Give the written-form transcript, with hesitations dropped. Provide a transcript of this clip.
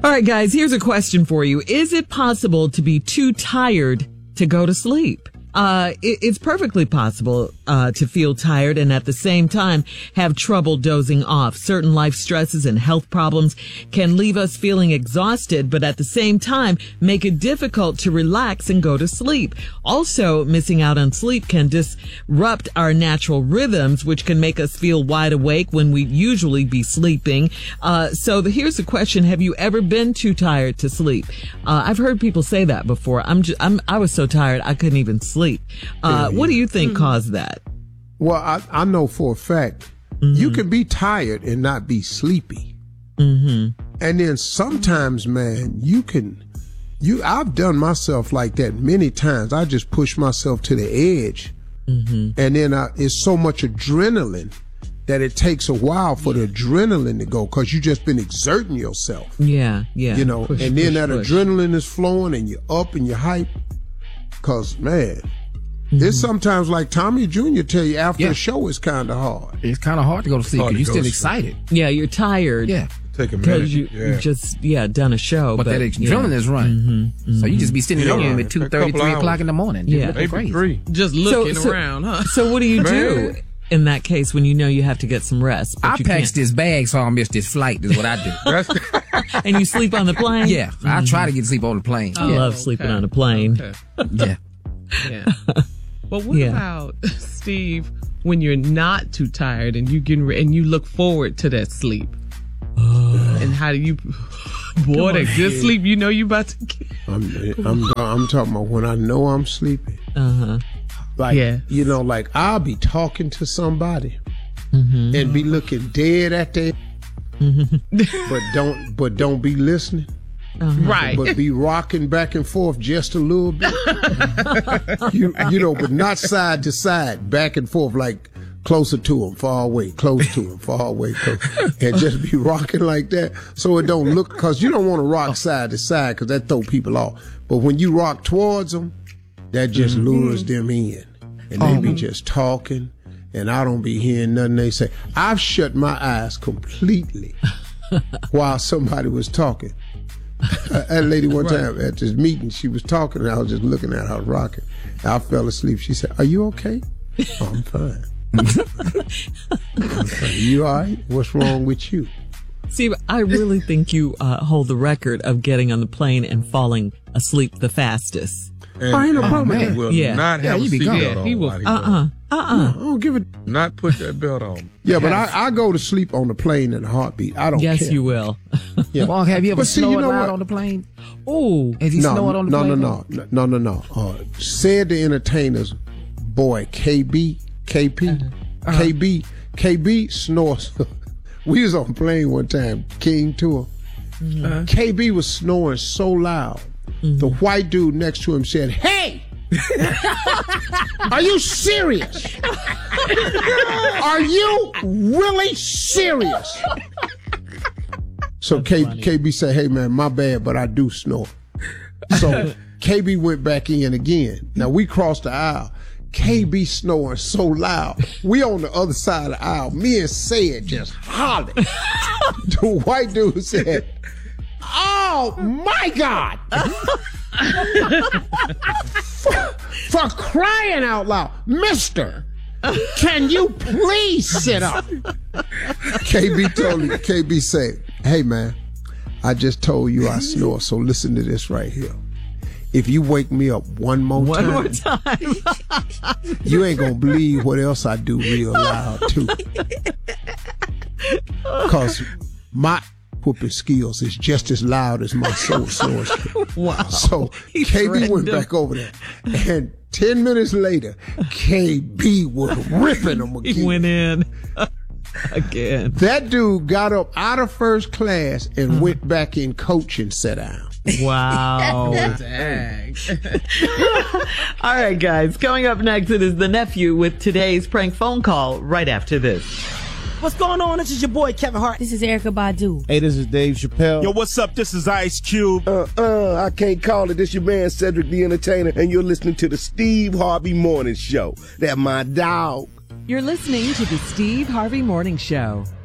All right, guys, here's a question for you. Is it possible to be too tired to go to sleep? It's perfectly possible to feel tired and at the same time have trouble dozing off. Certain life stresses and health problems can leave us feeling exhausted, but at the same time make it difficult to relax and go to sleep. Also, missing out on sleep can disrupt our natural rhythms, which can make us feel wide awake when we'd usually be sleeping. Here's the question. Have you ever been too tired to sleep? I've heard people say that before. I was so tired I couldn't even sleep. What do you think caused that? Well, I know for a fact you can be tired and not be sleepy. And then sometimes, man, I've done myself like that many times. I just push myself to the edge. And then it's so much adrenaline that it takes a while for the adrenaline to go because you just been exerting yourself. Yeah. You know, push. Adrenaline is flowing and you're up and you're hype. Because, man, it's sometimes like Tommy Jr. tell you after the show it's kind of hard. It's kind of hard to go to sleep because you're still excited. Yeah, you're tired. Yeah. Take a minute. Because you just done a show. But that adrenaline is running. So you just be sitting in your room at 2:30, 3 o'clock in the morning. Yeah. Maybe crazy. 3. Just looking around, huh? So what do you do in that case when you know you have to get some rest? I pack this bag so I don't miss this flight is what I do. And you sleep on the plane? Yeah. I try to get sleep on the plane. I love sleeping on a plane. Okay. Yeah. Yeah. But what about, Steve, when you're not too tired and you look forward to that sleep? And how do you, boy, that good sleep you know you about to get? I'm talking about when I know I'm sleeping. Like, you know, like I'll be talking to somebody and be looking dead at them, but don't be listening. Right. But be rocking back and forth just a little bit. you know, but not side to side, back and forth, like closer to him, far away, close to him, far away, close. And just be rocking like that so it don't look, because you don't want to rock side to side because that throw people off. But when you rock towards them, that just lures them in. And they be just talking, and I don't be hearing nothing they say. I've shut my eyes completely while somebody was talking. That lady one time at this meeting, she was talking and I was just looking at her rocking. I fell asleep. She said, "Are you okay?" "Oh, I'm fine." I'm fine. "You all right? What's wrong with you?" See, I really think you hold the record of getting on the plane and falling asleep the fastest. And I ain't no problem. man will not have a seatbelt on. He will. No, I don't give a. not put that belt on. Yeah, but I go to sleep on the plane in a heartbeat. I don't care. Yes, you will. Yeah. Well, have you ever snored loud what? on the plane? Oh, Has he snored on the plane? No. Said the Entertainers boy, KB, snores. We was on a plane one time, King Tour. KB was snoring so loud. The white dude next to him said, "Hey! Are you serious? Are you really serious?" So KB said, "Hey man, my bad, but I do snore." So KB went back in again. Now we crossed the aisle. KB snoring so loud. We on the other side of the aisle. Me and Said just hollering. The white dude said, "Oh my God." For crying out loud, "Mister, can you please sit up?" KB said, "Hey man, I just told you I snore, so listen to this right here. If you wake me up one more time, you ain't gonna believe what else I do real loud too. Cause my whooping skills is just as loud as my soul snores." wow. So KB went back over there, and 10 minutes later, KB was ripping him again. He went in again. That dude got up out of first class and went back in coach and sat down. Wow. Dang. All right, guys. Coming up next, it is the nephew with today's prank phone call right after this. What's going on? This is your boy Kevin Hart. This is Erykah Badu. Hey, this is Dave Chappelle. Yo, what's up? This is Ice Cube. I can't call it. This your man Cedric the Entertainer, and you're listening to the Steve Harvey Morning Show. That my dog. You're listening to the Steve Harvey Morning Show.